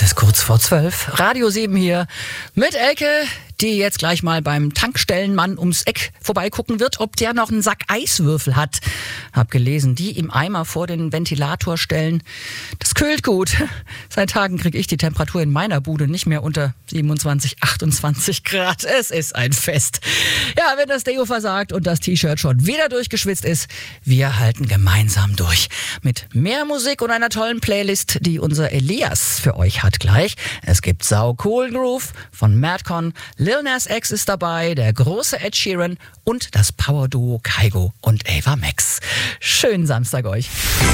ist kurz vor 12. Radio 7 hier mit Elke, die jetzt gleich mal beim Tankstellenmann ums Eck vorbeigucken wird, ob der noch einen Sack Eiswürfel hat. Hab gelesen, die im Eimer vor den Ventilator stellen. Das kühlt gut. Seit Tagen kriege ich die Temperatur in meiner Bude nicht mehr unter 27, 28 Grad. Es ist ein Fest. Ja, wenn das Deo versagt und das T-Shirt schon wieder durchgeschwitzt ist, wir halten gemeinsam durch. Mit mehr Musik und einer tollen Playlist, die unser Elias für euch hat gleich. Es gibt Sau Cool Groove von Madcon, Lil Nas X ist dabei, der große Ed Sheeran und das Power-Duo Kygo und Ava Max. Schönen Samstag euch.